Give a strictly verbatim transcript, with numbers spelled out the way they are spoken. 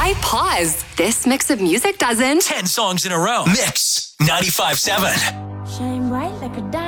Why pause? This mix of music doesn't. Ten songs in a row. Mix ninety-five seven. Shine bright like a diamond.